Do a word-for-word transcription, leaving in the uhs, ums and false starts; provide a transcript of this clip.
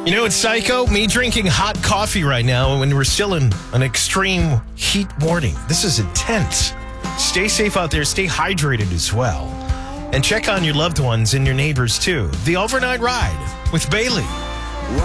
You know, it's psycho. Me drinking hot coffee right now when we're still in an extreme heat morning. This is intense. Stay safe out there. Stay hydrated as well. And check on your loved ones and your neighbors, too. The Overnight Ride with Bailey.